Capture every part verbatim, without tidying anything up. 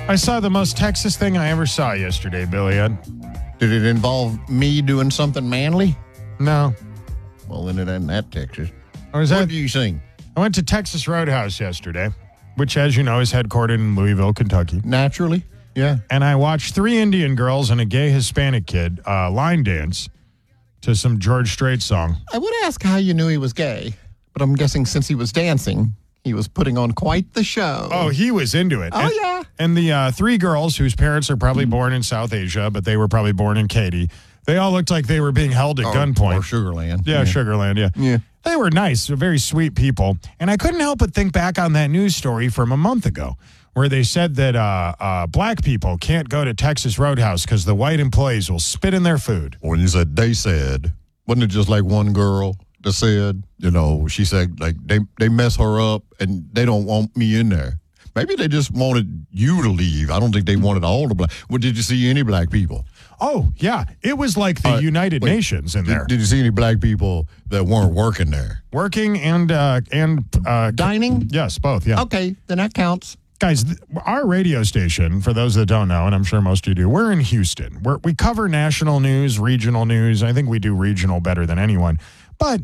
I saw the most Texas thing I ever saw yesterday, Billy Ed. Did it involve me doing something manly? No. Well, then it ain't that Texas. I was What at, do you sing? I went to Texas Roadhouse yesterday, which, as you know, is headquartered in Louisville, Kentucky. Naturally? Yeah. And I watched three Indian girls and a gay Hispanic kid uh, line dance to some George Strait song. I would ask how you knew he was gay, but I'm guessing since he was dancing, he was putting on quite the show. Oh, he was into it. Oh, and, yeah. And the uh, three girls whose parents are probably born in South Asia, but they were probably born in Katy, they all looked like they were being held at Or- gunpoint. Or Sugarland. Yeah, Sugarland, yeah. Yeah. They were nice, very sweet people. And I couldn't help but think back on that news story from a month ago where they said that uh, uh, black people can't go to Texas Roadhouse because the white employees will spit in their food. When you said they said, wasn't it just like one girl that said, you know, she said, like, they, they mess her up and they don't want me in there. Maybe they just wanted you to leave. I don't think they wanted all the black. Well, did you see any black people? Oh, yeah. It was like the Uh, United wait, Nations in Did, there. did you see any black people that weren't working there? Working and, uh, and uh, Dining? yes, both, yeah. Okay, then that counts. Guys, th- our radio station, for those that don't know, and I'm sure most of you do, we're in Houston. We're, we cover national news, regional news. I think we do regional better than anyone. But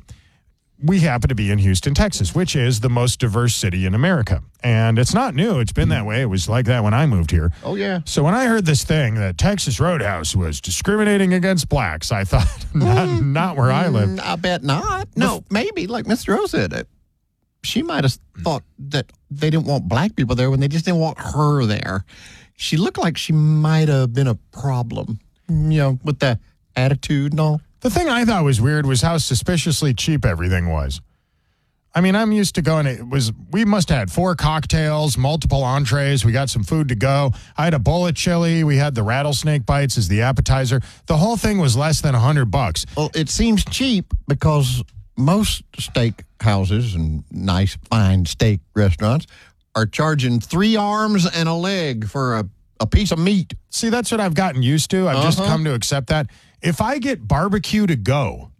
we happen to be in Houston, Texas, which is the most diverse city in America. And it's not new. It's been that way. It was like that when I moved here. Oh, yeah. So when I heard this thing that Texas Roadhouse was discriminating against blacks, I thought, not, not where I live. Mm, I bet not. No, maybe, like Mister O said, uh, she might have thought that they didn't want black people there when they just didn't want her there. She looked like she might have been a problem, you know, with the attitude and all. The thing I thought was weird was how suspiciously cheap everything was. I mean, I'm used to going, it was, we must have had four cocktails, multiple entrees. We got some food to go. I had a bowl of chili. We had the rattlesnake bites as the appetizer. The whole thing was less than a hundred bucks. Well, it seems cheap because most steak houses and nice, fine steak restaurants are charging three arms and a leg for a, a piece of meat. See, that's what I've gotten used to. I've just Uh-huh. come to accept that. If I get barbecue to go,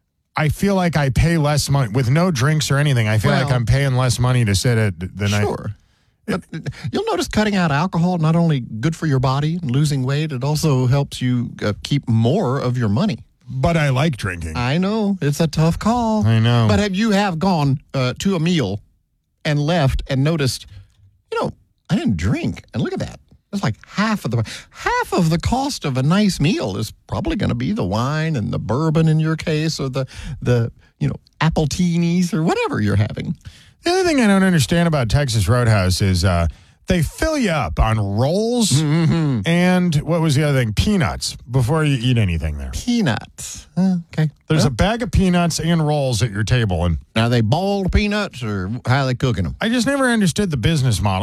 I feel like I pay less money with no drinks or anything. I feel Well, like I'm paying less money to sit at than I. Sure. But you'll notice cutting out alcohol not only good for your body and losing weight, it also helps you uh, keep more of your money. But I like drinking. I know it's a tough call. I know. But have you have gone uh, to a meal and left and noticed, you know, I didn't drink, and look at that. It's like half of the half of the cost of a nice meal is probably going to be the wine and the bourbon in your case, or the the you know appletinis or whatever you're having. The other thing I don't understand about Texas Roadhouse is uh, they fill you up on rolls Mm-hmm. and what was the other thing? Peanuts before you eat anything there. Peanuts. Uh, okay. There's Well, a bag of peanuts and rolls at your table, and Are they boiled peanuts or how are they cooking them? I just never understood the business model.